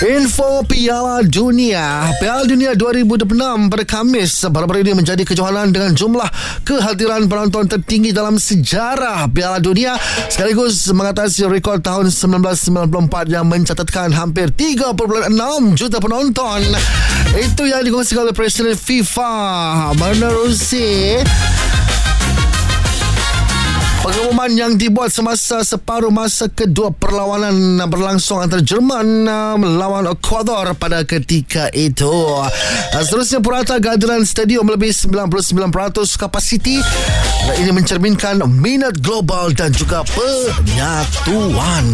Info Piala Dunia 2026 pada Khamis baru-baru ini menjadi kejohanan dengan jumlah kehadiran penonton tertinggi dalam sejarah Piala Dunia, sekaligus mengatasi rekod tahun 1994 yang mencatatkan hampir 3.6 juta penonton. Itu yang dikongsikan oleh Presiden FIFA menerusi pengumuman yang dibuat semasa separuh masa kedua perlawanan berlangsung antara Jerman melawan Ecuador pada ketika itu. Seterusnya, purata kehadiran stadium melebihi 99% kapasiti, dan ini mencerminkan minat global dan juga penyatuan.